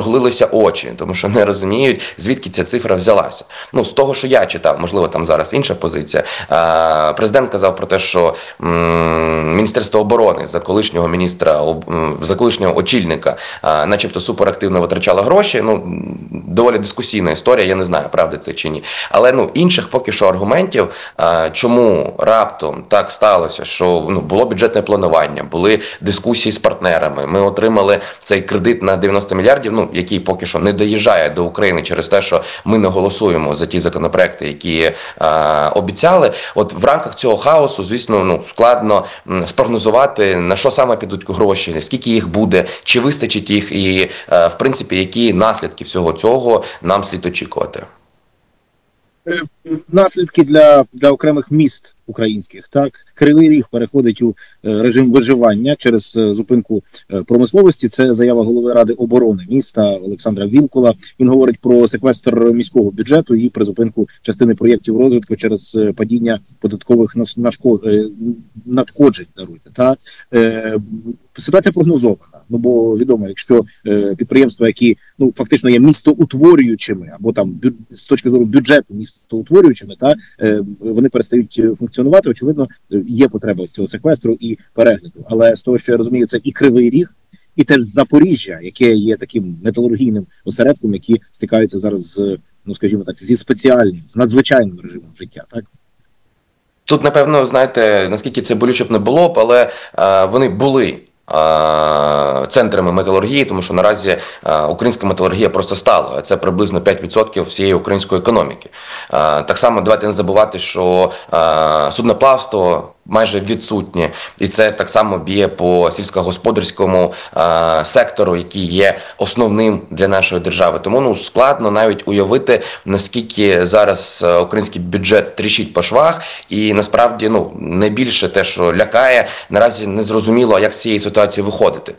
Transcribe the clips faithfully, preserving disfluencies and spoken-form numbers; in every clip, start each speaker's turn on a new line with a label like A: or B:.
A: округлилися очі, тому що не розуміють, звідки ця цифра взялася. Ну, з того, що я читав, можливо, там зараз інша позиція. Президент казав про те, що Міністерство оборони за колишнього міністра, за колишнього очільника, начебто суперактивно витрачало гроші. Ну, доволі дискусійна історія, я не знаю, правда це чи ні. Але ну, інших поки що аргументів, чому раптом так сталося, що ну, було бюджетне планування, були дискусії з партнерами, ми отримали цей кредит на дев'яносто мільярдів, ну, який поки що не доїжджає до України через те, що ми не голосуємо за ті законопроекти, які а, обіцяли. От в рамках цього хаосу, звісно, ну, складно спрогнозувати, на що саме підуть гроші, скільки їх буде, чи вистачить їх і, а, в принципі, які наслідки всього цього нам слід очікувати.
B: Наслідки для, для окремих міст українських. Так, Кривий Ріг переходить у режим виживання через зупинку промисловості. Це заява голови Ради оборони міста Олександра Вілкула. Він говорить про секвестр міського бюджету і призупинку частини проєктів розвитку через падіння податкових надходжень. Даруйте. Та ситуація прогнозована. Ну, бо відомо, якщо е, підприємства, які ну фактично є містоутворюючими, або там бю, з точки зору бюджету містоутворюючими, та е, вони перестають функціонувати, очевидно, є потреба цього секвестру і перегляду. Але з того, що я розумію, це і Кривий Ріг, і теж Запоріжжя, яке є таким металургійним осередком, які стикаються зараз з, ну скажімо так, зі спеціальним, з надзвичайним режимом життя, так?
A: Тут, напевно, знаєте, наскільки це болюче б не було б, але е, вони були центрами металургії, тому що наразі українська металургія просто стала. Це приблизно п'ять відсотків всієї української економіки. Так само давайте не забувати, що судноплавство майже відсутнє. І це так само б'є по сільськогосподарському е, сектору, який є основним для нашої держави. Тому ну, складно навіть уявити, наскільки зараз український бюджет тріщить по швах. І насправді ну, найбільше те, що лякає, наразі не зрозуміло, як з цієї ситуації виходити.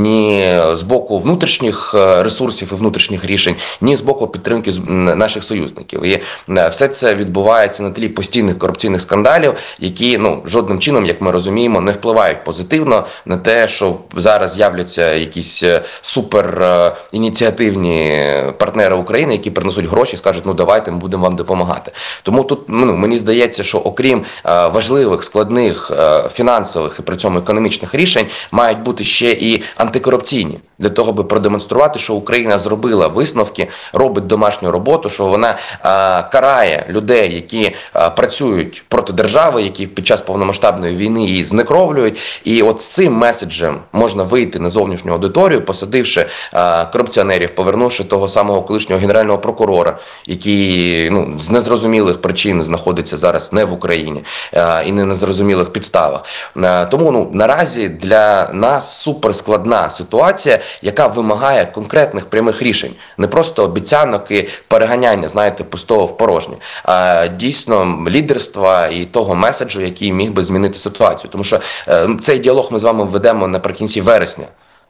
A: Ні з боку внутрішніх ресурсів і внутрішніх рішень, ні з боку підтримки наших союзників. І все це відбувається на тлі постійних корупційних скандалів, які ну, жодним чином, як ми розуміємо, не впливають позитивно на те, що зараз з'являться якісь супер ініціативні партнери України, які принесуть гроші і скажуть, ну давайте, ми будемо вам допомагати. Тому тут ну, мені здається, що окрім важливих, складних фінансових і при цьому економічних рішень, мають бути ще і антикорупційні. Для того, аби продемонструвати, що Україна зробила висновки, робить домашню роботу, що вона а, карає людей, які а, працюють проти держави, які під час повномасштабної війни її знекровлюють. І от з цим меседжем можна вийти на зовнішню аудиторію, посадивши а, корупціонерів, повернувши того самого колишнього генерального прокурора, який ну, з незрозумілих причин знаходиться зараз не в Україні а, і не на незрозумілих підставах. А, тому ну, наразі для нас суперскладна ситуація, яка вимагає конкретних прямих рішень. Не просто обіцянок і переганяння, знаєте, пустого в порожнє, а дійсно лідерства і того меседжу, який міг би змінити ситуацію. Тому що е, цей діалог ми з вами ведемо наприкінці вересня.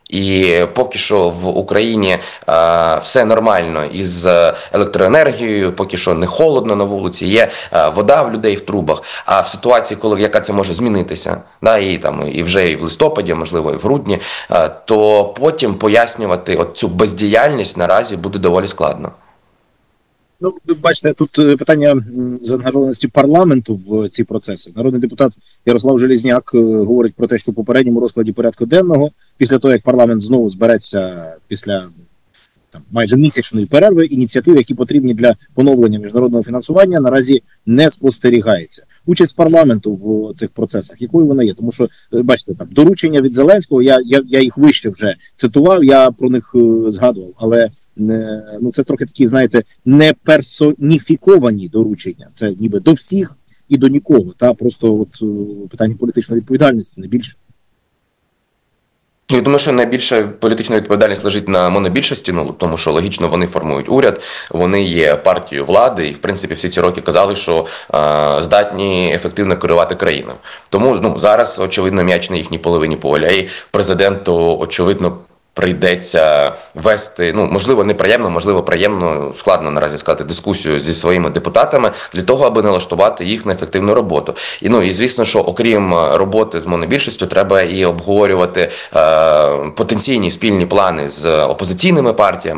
A: І поки що в Україні а, все нормально із електроенергією, поки що не холодно на вулиці, є а, вода в людей в трубах. А в ситуації, коли яка це може змінитися, да, і там і вже і в листопаді, можливо, і в грудні, а, то потім пояснювати от цю бездіяльність наразі буде доволі складно.
B: Ну, бачите, тут питання заангажованості парламенту в ці процеси. Народний депутат Ярослав Железняк говорить про те, що в попередньому розкладі порядку денного, після того, як парламент знову збереться після там, майже місячної перерви, ініціативи, які потрібні для поновлення міжнародного фінансування, наразі не спостерігається. Участь парламенту в цих процесах, якою вона є? Тому що, бачите, там доручення від Зеленського, я, я, я їх вище вже цитував, я про них е, згадував, але е, ну, це трохи такі, знаєте, не персоніфіковані доручення. Це ніби до всіх і до нікого. Та просто от е, питання політичної відповідальності, не більше.
A: Я думаю, що найбільша політична відповідальність лежить на монобільшості, ну, тому що логічно вони формують уряд, вони є партією влади, і в принципі всі ці роки казали, що е, здатні ефективно керувати країною. Тому ну, зараз, очевидно, м'яч на їхній половині поля, і президенту, очевидно, прийдеться вести, ну, можливо, неприємно, можливо, приємно, складно наразі сказати, дискусію зі своїми депутатами для того, аби налаштувати їх на ефективну роботу. І, ну, і звісно, що окрім роботи з монобільшістю, треба і обговорювати е, потенційні спільні плани з опозиційними партіями,